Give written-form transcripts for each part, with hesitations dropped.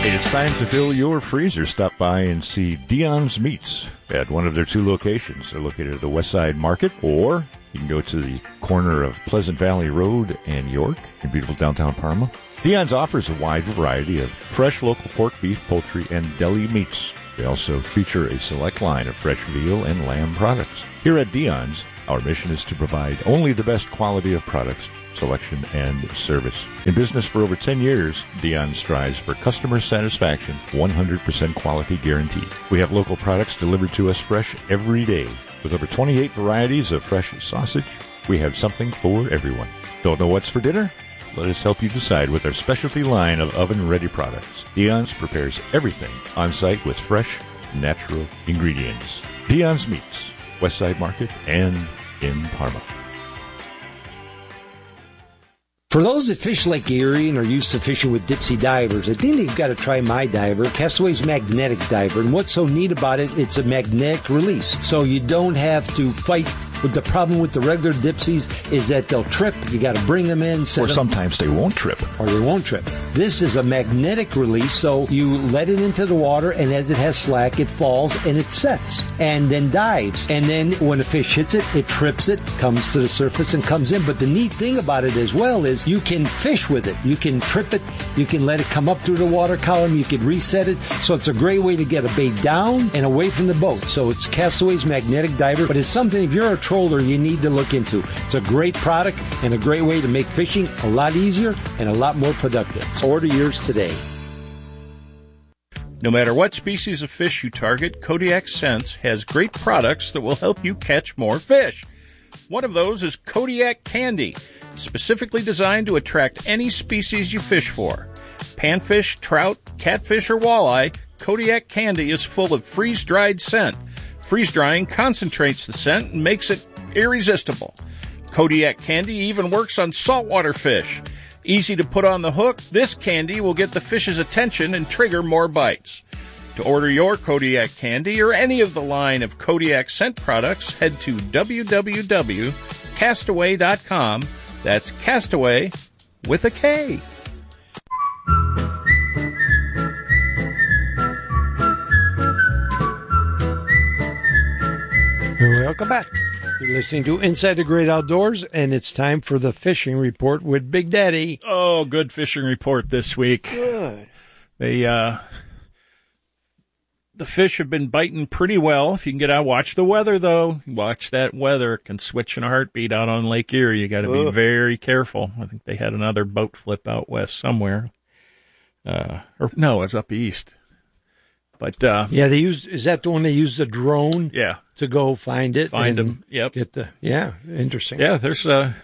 It's time to fill your freezer. Stop by and see Dion's Meats at one of their 2 locations. They're located at the West Side Market, or you can go to the corner of Pleasant Valley Road and York in beautiful downtown Parma. Dion's offers a wide variety of fresh local pork, beef, poultry, and deli meats. They also feature a select line of fresh veal and lamb products. Here at Dion's, our mission is to provide only the best quality of products, selection, and service. In business for over 10 years, Dion strives for customer satisfaction, 100% quality guaranteed. We have local products delivered to us fresh every day. With over 28 varieties of fresh sausage, we have something for everyone. Don't know what's for dinner? Let us help you decide with our specialty line of oven-ready products. Dion's prepares everything on-site with fresh, natural ingredients. Dion's Meats, West Side Market, and in Parma. For those that fish Lake Erie and are used to fishing with Dipsy divers, I think they've got to try my diver, Castaway's magnetic diver. And what's so neat about it, it's a magnetic release. So you don't have to fight with the problem with the regular Dipsies is that they'll trip. You got to bring them in. Or sometimes they won't trip. Or they won't trip. This is a magnetic release, so you let it into the water, and as it has slack, it falls and it sets and then dives. And then when a fish hits it, it trips it, comes to the surface and comes in. But the neat thing about it as well is you can fish with it. You can trip it. You can let it come up through the water column. You can reset it. So it's a great way to get a bait down and away from the boat. So it's Castaway's magnetic diver, but it's something if you're a troller you need to look into. It's a great product and a great way to make fishing a lot easier and a lot more productive. So order yours today. No matter what species of fish you target, Kodiak Scents has great products that will help you catch more fish. One of those is Kodiak Candy, specifically designed to attract any species you fish for. Panfish, trout, catfish, or walleye, Kodiak Candy is full of freeze-dried scent. Freeze-drying concentrates the scent and makes it irresistible. Kodiak Candy even works on saltwater fish. Easy to put on the hook, this candy will get the fish's attention and trigger more bites. To order your Kodiak Candy or any of the line of Kodiak scent products, head to www.castaway.com. That's Castaway with a K. Welcome back. You're listening to Inside the Great Outdoors, and it's time for the fishing report with Big Daddy. Oh, good fishing report this week. Good. The fish have been biting pretty well. If you can get out, watch the weather, though. Watch that weather. It can switch in a heartbeat out on Lake Erie. You got to be very careful. I think they had another boat flip out west somewhere. Or no, it's up east. But yeah, is that the one they use the drone? Yeah, to go find it, find them. Yep. Interesting. Yeah, there's the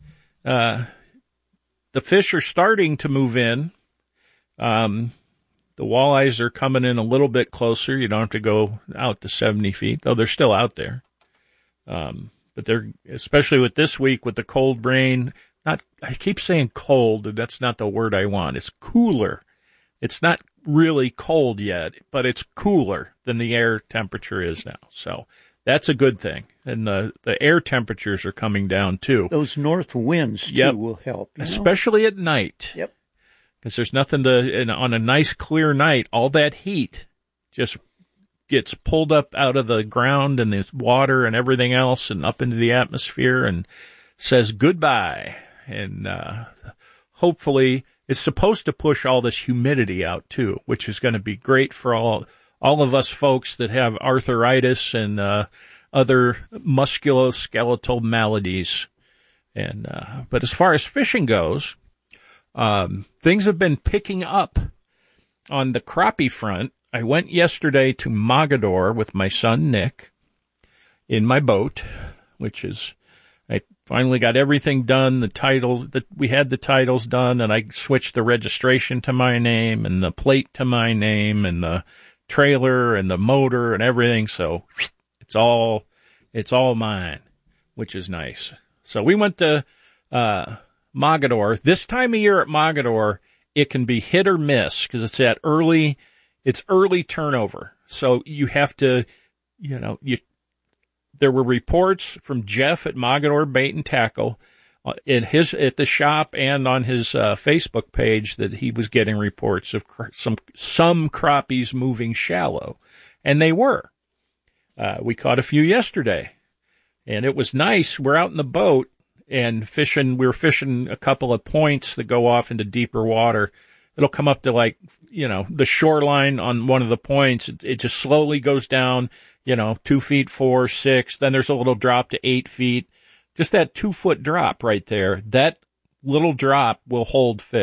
fish are starting to move in. The walleyes are coming in a little bit closer. You don't have to go out to 70 feet, though they're still out there. But they're, especially with this week with the cold rain. I keep saying cold. That's not the word I want. It's cooler. It's not really cold yet, but it's cooler than the air temperature is now. So that's a good thing. And the air temperatures are coming down, too. Those north winds, too, will help. Especially at night. Yep. Because there's nothing on a nice, clear night, all that heat just gets pulled up out of the ground and the water and everything else and up into the atmosphere and says goodbye. And hopefully it's supposed to push all this humidity out, too, which is going to be great for all of us folks that have arthritis and other musculoskeletal maladies. And but as far as fishing goes, things have been picking up on the crappie front. I went yesterday to Mogador with my son, Nick, in my boat, I finally got everything done. We had the titles done, and I switched the registration to my name and the plate to my name and the trailer and the motor and everything. So it's all mine, which is nice. So we went to Mogador. This time of year at Mogador, it can be hit or miss because it's early turnover. So you have to, there were reports from Jeff at Mogador Bait and Tackle at the shop and on his Facebook page that he was getting reports of some crappies moving shallow, and they were. We caught a few yesterday, and it was nice. We're out in the boat and fishing. We were fishing a couple of points that go off into deeper water. It'll come up to the shoreline on one of the points. It just slowly goes down, 2 feet, 4, 6. Then there's a little drop to 8 feet. Just that 2 foot drop right there. That little drop will hold fish.